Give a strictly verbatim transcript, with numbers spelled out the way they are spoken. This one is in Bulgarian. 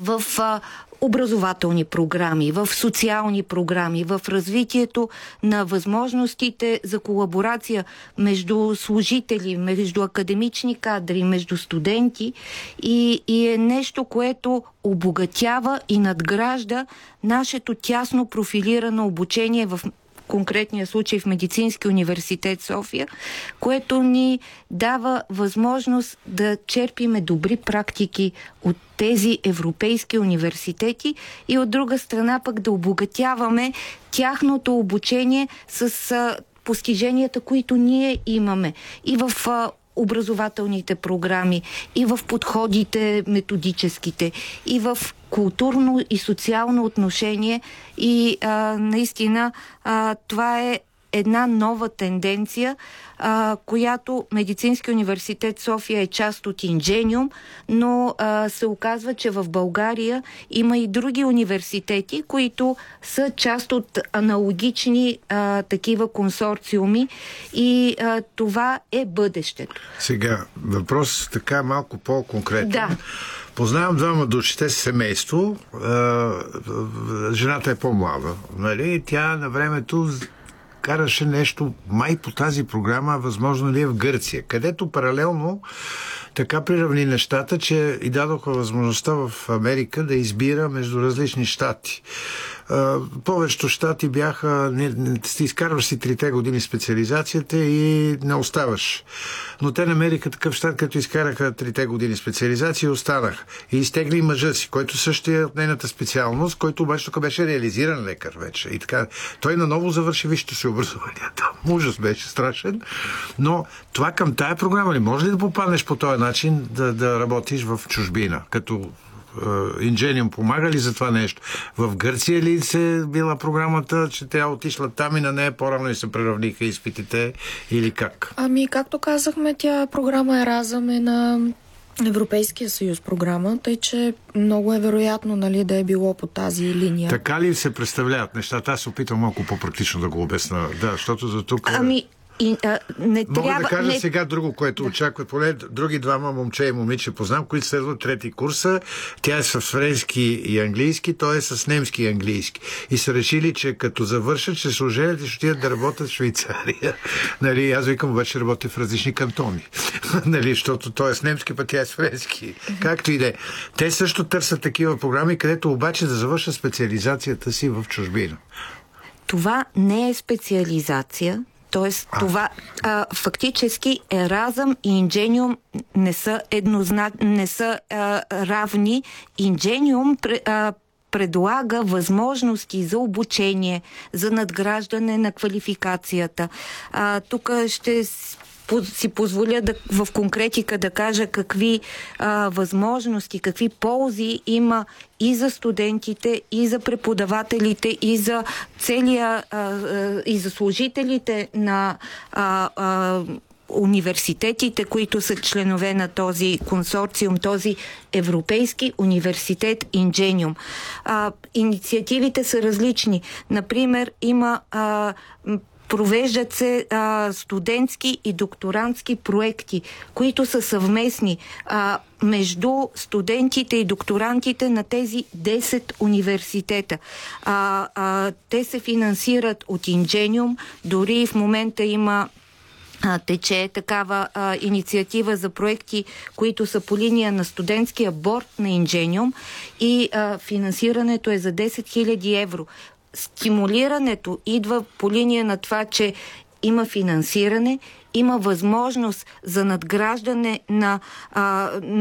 в а, образователни програми, в социални програми, в развитието на възможностите за колаборация между служители, между академични кадри, между студенти и, и е нещо, което обогатява и надгражда нашето тясно профилирано обучение в конкретния случай в Медицински университет София, което ни дава възможност да черпиме добри практики от тези европейски университети и от друга страна пък да обогатяваме тяхното обучение с а, постиженията, които ние имаме и в а, образователните програми, и в подходите методическите, и в културно и социално отношение. И а, наистина а, това е една нова тенденция, а, която Медицински университет София е част от Ingenium, но а, се оказва, че в България има и други университети, които са част от аналогични а, такива консорциуми и а, това е бъдещето. Сега, въпрос така малко по-конкретен. Да. Познавам двама души, те са семейство, жената е по-млада, нали? Тя на времето караше нещо май по тази програма, възможно ли е в Гърция, където паралелно така приравни нещата, че и дадоха възможността в Америка да избира между различни щати. Повечето щати бяха, не, не, изкарваш си трите години специализацията и не оставаш. Но те намериха такъв щат, като изкараха трите години специализация и останах. И изтегли мъжа си, който също е от нейната специалност, който обаче тук беше реализиран лекар вече. И така, той наново завърши висшето си образование. Там ужас беше страшен. Но това към тая програма ли може ли да попаднеш по този начин да, да работиш в чужбина, като Ingenium помага ли за това нещо? В Гърция ли се била програмата, че тя отишла там и на нея по-рано и се преравниха изпитите или как? Ами, както казахме, тя програма Еразъм е на Европейския съюз програма, тъй че много е вероятно, нали, да е било по тази линия. Така ли се представляват нещата? Аз се опитам малко по-практично да го обясна. Да, защото за тук... Ами, И, а, не Мога трябва, да кажа не... сега друго, което да. очаква. Поне други двама момче и момиче познам, които следват трети курса. Тя е с френски и английски, той е с немски и английски. И са решили, че като завършат, ще се оженят и ще отидат да работят в Швейцария. Нали, аз викам, обаче работя в различни кантони. Нали, защото той е с немски, път тя е с френски. Mm-hmm. Както и да е. Те също търсят такива програми, където обаче да завършат специализацията си в чужбина. Това не е специализация. Тоест, а. това а, фактически Еразъм и Ingenium не са, еднозна... не са а, равни. Ingenium а, предлага възможности за обучение, за надграждане на квалификацията. А, тук ще си позволя да, в конкретика да кажа какви а, възможности, какви ползи има и за студентите, и за преподавателите, и за целия, а, а, и за служителите на а, а, университетите, които са членове на този консорциум, този Европейски университет Ingenium. А, инициативите са различни. Например, има а, провеждат се а, студентски и докторантски проекти, които са съвместни а, между студентите и докторантите на тези десет университета. А, а, те се финансират от Ingenium, дори в момента има тече такава а, инициатива за проекти, които са по линия на студентския борд на Ingenium и а, финансирането е за десет хиляди евро. Стимулирането идва по линия на това, че има финансиране, има възможност за надграждане на а,